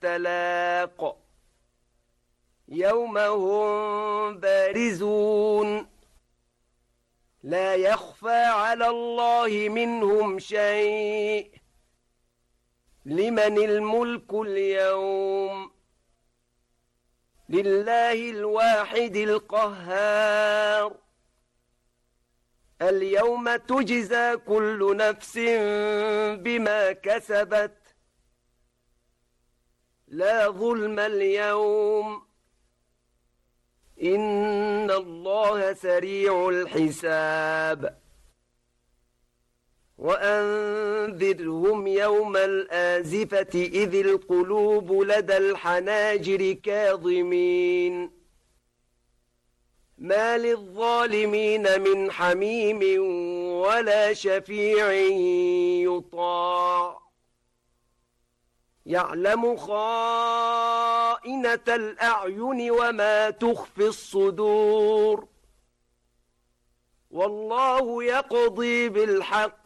التلاق يوم هم بارزون لا يخفى على الله منهم شيء لمن الملك اليوم لله الواحد القهار اليوم تجزى كل نفس بما كسبت لا ظلم اليوم إن الله سريع الحساب وأنذرهم يوم الآزفة إذ القلوب لدى الحناجر كاظمين ما للظالمين من حميم ولا شفيع يطاع يعلم خائنة الأعين وما تخفي الصدور والله يقضي بالحق